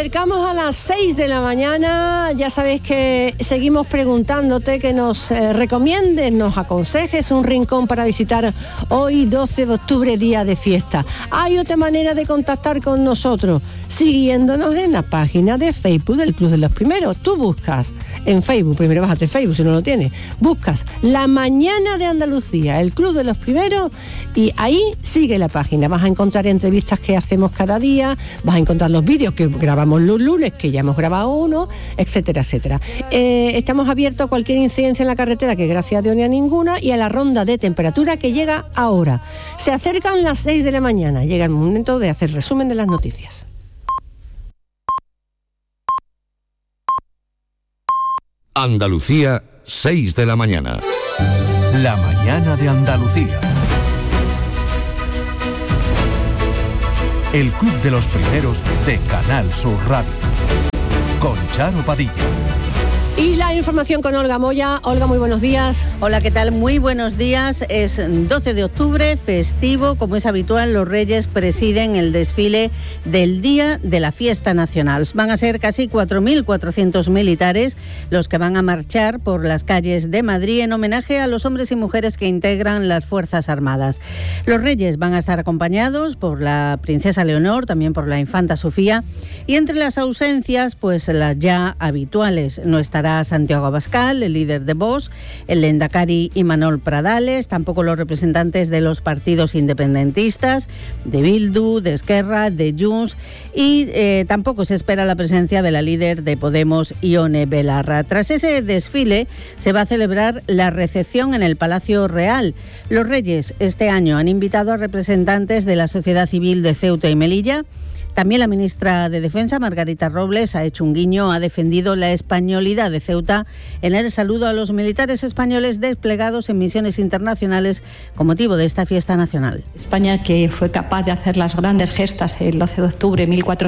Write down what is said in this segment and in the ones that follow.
acercamos a las 6 de la mañana, ya sabéis que seguimos preguntándote que nos recomiendes, nos aconsejes un rincón para visitar hoy 12 de octubre, día de fiesta. Hay otra manera de contactar con nosotros, siguiéndonos en la página de Facebook del Club de los Primeros. Tú buscas en Facebook, primero bájate Facebook si no lo tienes, buscas La Mañana de Andalucía, el Club de los Primeros, y ahí sigue la página. Vas a encontrar entrevistas que hacemos cada día, vas a encontrar los vídeos que grabamos los lunes, que ya hemos grabado uno, etcétera, etcétera. Estamos abiertos a cualquier incidencia en la carretera, que gracias a Dios ni a ninguna, y a la ronda de temperatura que llega ahora. Se acercan las 6 de la mañana, llega el momento de hacer resumen de las noticias. Andalucía, 6 de la mañana. La mañana de Andalucía. El Club de los Primeros de Canal Sur Radio. Con Charo Padilla. Y la información con Olga Moya. Olga, muy buenos días. Hola, ¿qué tal? Muy buenos días. Es 12 de octubre, festivo. Como es habitual, los Reyes presiden el desfile del Día de la Fiesta Nacional. Van a ser casi 4.400 militares los que van a marchar por las calles de Madrid en homenaje a los hombres y mujeres que integran las Fuerzas Armadas. Los Reyes van a estar acompañados por la princesa Leonor, también por la infanta Sofía, y entre las ausencias, pues las ya habituales. No estará Santiago Abascal, el líder de Vox, el Lehendakari Imanol Pradales, tampoco los representantes de los partidos independentistas, de Bildu, de Esquerra, de Junts, y tampoco se espera la presencia de la líder de Podemos, Ione Belarra. Tras ese desfile se va a celebrar la recepción en el Palacio Real. Los Reyes este año han invitado a representantes de la sociedad civil de Ceuta y Melilla. También la ministra de Defensa, Margarita Robles, ha hecho un guiño, ha defendido la españolidad de Ceuta en el saludo a los militares españoles desplegados en misiones internacionales con motivo de esta fiesta nacional. España, que fue capaz de hacer las grandes gestas el 12 de octubre de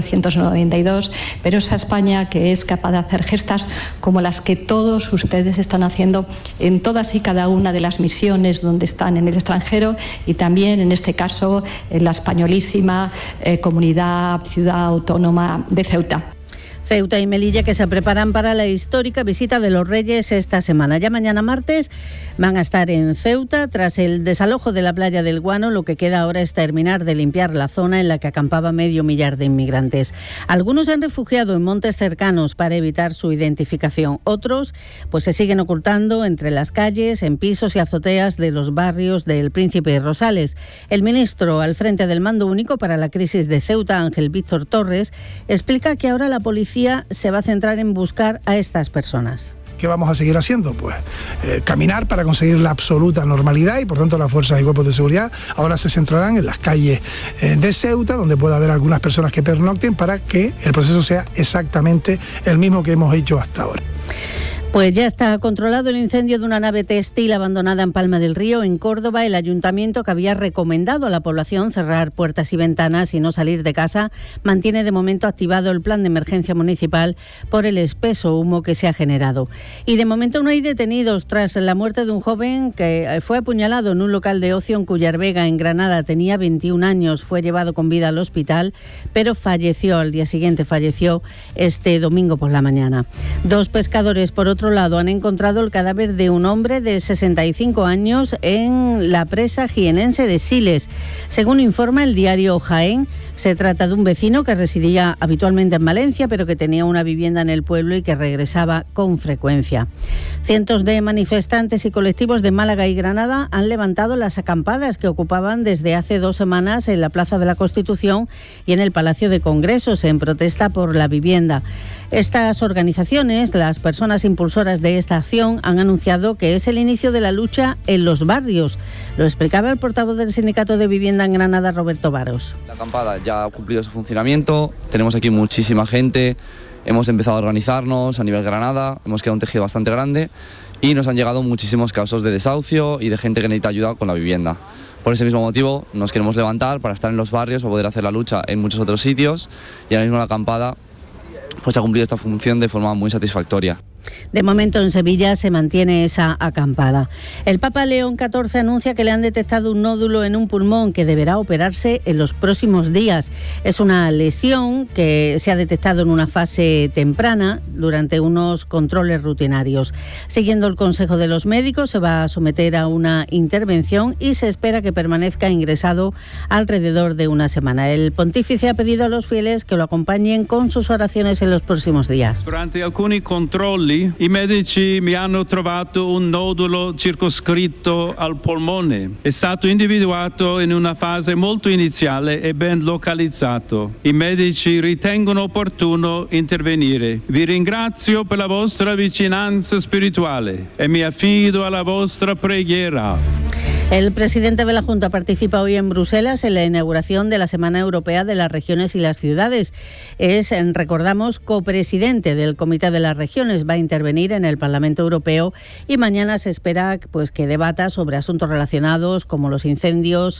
1492, pero esa España que es capaz de hacer gestas como las que todos ustedes están haciendo en todas y cada una de las misiones donde están en el extranjero, y también en este caso en la españolísima comunidad ciudad autónoma de Ceuta. Ceuta y Melilla, que se preparan para la histórica visita de los Reyes esta semana. Ya mañana martes van a estar en Ceuta. Tras el desalojo de la playa del Guano, lo que queda ahora es terminar de limpiar la zona en la que acampaba 500.000 de inmigrantes. Algunos se han refugiado en montes cercanos para evitar su identificación. Otros pues se siguen ocultando entre las calles, en pisos y azoteas de los barrios del Príncipe y Rosales. El ministro al frente del Mando Único para la crisis de Ceuta, Ángel Víctor Torres, explica que ahora la policía se va a centrar en buscar a estas personas. ¿Qué vamos a seguir haciendo? Pues caminar para conseguir la absoluta normalidad, y por tanto las fuerzas y cuerpos de seguridad ahora se centrarán en las calles de Ceuta, donde pueda haber algunas personas que pernocten, para que el proceso sea exactamente el mismo que hemos hecho hasta ahora. Pues ya está controlado el incendio de una nave textil abandonada en Palma del Río, en Córdoba. El ayuntamiento, que había recomendado a la población cerrar puertas y ventanas y no salir de casa, mantiene de momento activado el plan de emergencia municipal por el espeso humo que se ha generado. Y de momento no hay detenidos tras la muerte de un joven que fue apuñalado en un local de ocio en Cuyar Vega, en Granada. Tenía 21 años, fue llevado con vida al hospital, pero falleció al día siguiente, falleció este domingo por la mañana. Dos pescadores, por otro lado, han encontrado el cadáver de un hombre de 65 años en la presa jienense de Siles. Según informa el diario Jaén, se trata de un vecino que residía habitualmente en Valencia, pero que tenía una vivienda en el pueblo y que regresaba con frecuencia. Cientos de manifestantes y colectivos de Málaga y Granada han levantado las acampadas que ocupaban desde hace 2 semanas en la Plaza de la Constitución y en el Palacio de Congresos, en protesta por la vivienda. Estas organizaciones, las personas impulsoras de esta acción, han anunciado que es el inicio de la lucha en los barrios. Lo explicaba el portavoz del Sindicato de Vivienda en Granada, Roberto Varos. La acampada ya ha cumplido su funcionamiento, tenemos aquí muchísima gente, hemos empezado a organizarnos a nivel Granada, hemos creado un tejido bastante grande y nos han llegado muchísimos casos de desahucio y de gente que necesita ayuda con la vivienda. Por ese mismo motivo nos queremos levantar para estar en los barrios, para poder hacer la lucha en muchos otros sitios, y ahora mismo la acampada pues ha cumplido esta función de forma muy satisfactoria. De momento en Sevilla se mantiene esa acampada. El Papa León XIV anuncia que le han detectado un nódulo en un pulmón que deberá operarse en los próximos días. Es una lesión que se ha detectado en una fase temprana durante unos controles rutinarios. Siguiendo el consejo de los médicos, se va a someter a una intervención y se espera que permanezca ingresado alrededor de una semana. El pontífice ha pedido a los fieles que lo acompañen con sus oraciones en los próximos días. Durante alcuni controlli i medici mi hanno trovato un nodulo circoscritto al polmone. È stato individuato in una fase molto iniziale e ben localizzato. I medici ritengono opportuno intervenire. Vi ringrazio per la vostra vicinanza spirituale e mi affido alla vostra preghiera. El presidente de la Junta participa hoy en Bruselas en la inauguración de la Semana Europea de las Regiones y las Ciudades. Es, recordamos, copresidente del Comité de las Regiones. Va a intervenir en el Parlamento Europeo y mañana se espera que debata sobre asuntos relacionados como los incendios,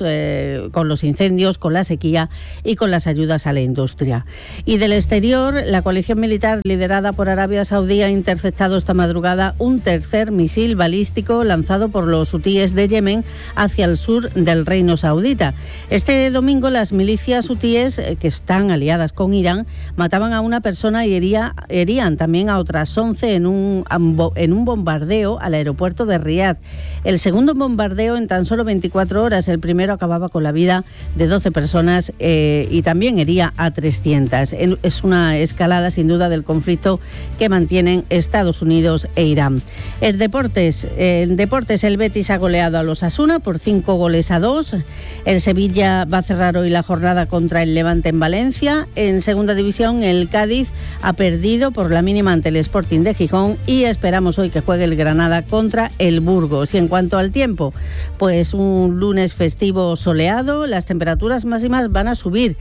con la sequía y con las ayudas a la industria. Y del exterior, la coalición militar liderada por Arabia Saudí ha interceptado esta madrugada un tercer misil balístico lanzado por los hutíes de Yemen hacia el sur del Reino Saudita. Este domingo las milicias hutíes, que están aliadas con Irán, mataban a una persona y herían también a otras 11 en un bombardeo al aeropuerto de Riad. El segundo bombardeo en tan solo 24 horas. El primero acababa con la vida de 12 personas y también hería a 300. Es una escalada sin duda del conflicto que mantienen Estados Unidos e Irán. En deportes, el Betis ha goleado a los Osasuna por 5-2. El Sevilla va a cerrar hoy la jornada contra el Levante en Valencia. En segunda división, el Cádiz ha perdido por la mínima ante el Sporting de Gijón y esperamos hoy que juegue el Granada contra el Burgos. Y en cuanto al tiempo, pues un lunes festivo soleado, las temperaturas máximas van a subir.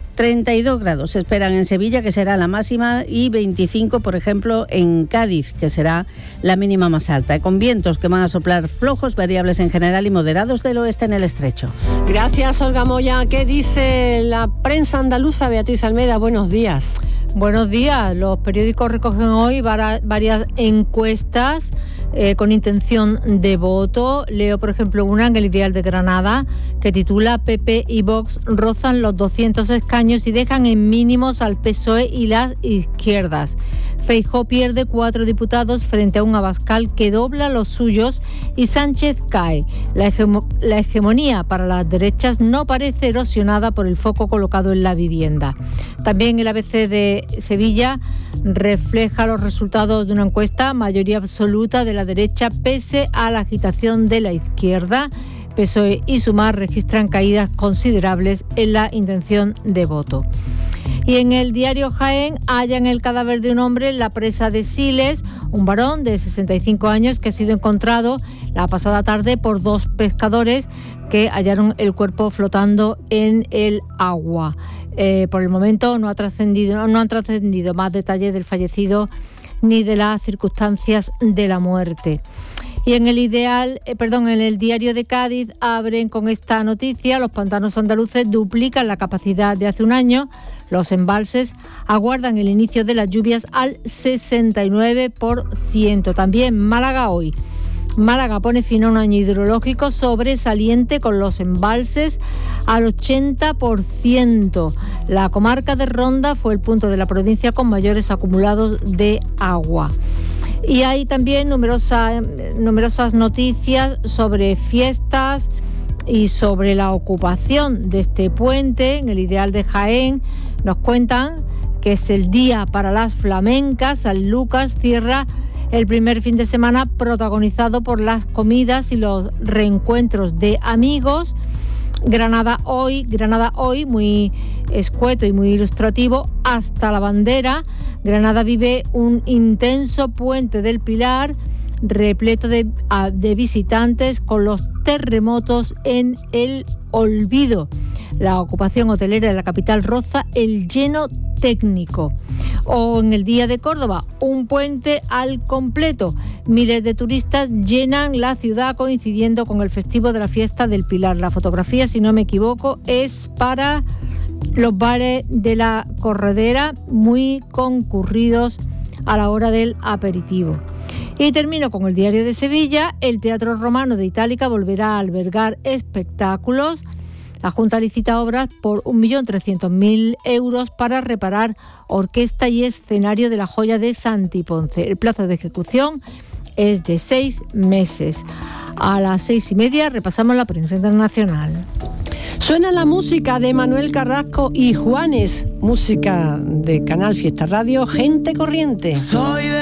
32 grados se esperan en Sevilla, que será la máxima, y 25, por ejemplo, en Cádiz, que será la mínima más alta, con vientos que van a soplar flojos, variables en general y moderados del oeste en el estrecho. Gracias, Olga Moya. ¿Qué dice la prensa andaluza? Beatriz Almeda, buenos días. Buenos días. Los periódicos recogen hoy varias encuestas con intención de voto. Leo, por ejemplo, una en el Ideal de Granada que titula PP y Vox rozan los 200 escaños y dejan en mínimos al PSOE y las izquierdas. Feijóo pierde 4 diputados frente a un Abascal que dobla los suyos y Sánchez cae. La hegemonía para las derechas no parece erosionada por el foco colocado en la vivienda. También el ABC de Sevilla refleja los resultados de una encuesta, mayoría absoluta de la derecha pese a la agitación de la izquierda. PSOE y Sumar registran caídas considerables en la intención de voto. Y en el diario Jaén hallan el cadáver de un hombre en la presa de Siles, un varón de 65 años que ha sido encontrado la pasada tarde por 2 pescadores que hallaron el cuerpo flotando en el agua. Por el momento no han trascendido más detalles del fallecido ni de las circunstancias de la muerte. Y en el diario de Cádiz abren con esta noticia: los pantanos andaluces duplican la capacidad de hace un año. Los embalses aguardan el inicio de las lluvias al 69%. También Málaga hoy. Málaga pone fin a un año hidrológico sobresaliente con los embalses al 80%. La comarca de Ronda fue el punto de la provincia con mayores acumulados de agua. Y hay también numerosas noticias sobre fiestas y sobre la ocupación de este puente. En el Ideal de Jaén nos cuentan que es el día para las flamencas. San Lucas cierra el primer fin de semana protagonizado por las comidas y los reencuentros de amigos. Granada hoy, muy escueto y muy ilustrativo, hasta la bandera. Granada vive un intenso puente del Pilar, repleto de visitantes, con los terremotos en el olvido. La ocupación hotelera de la capital roza el lleno técnico. O en el Día de Córdoba, un puente al completo. Miles de turistas llenan la ciudad coincidiendo con el festivo de la fiesta del Pilar. La fotografía, si no me equivoco, es para los bares de la Corredera, muy concurridos a la hora del aperitivo. Y termino con el Diario de Sevilla. El Teatro Romano de Itálica volverá a albergar espectáculos. La Junta licita obras por 1.300.000 euros para reparar orquesta y escenario de la Joya de Santi Ponce. El plazo de ejecución es de 6 meses. A las 6:30 repasamos la prensa internacional. Suena la música de Manuel Carrasco y Juanes, música de Canal Fiesta Radio, Gente Corriente. Soy de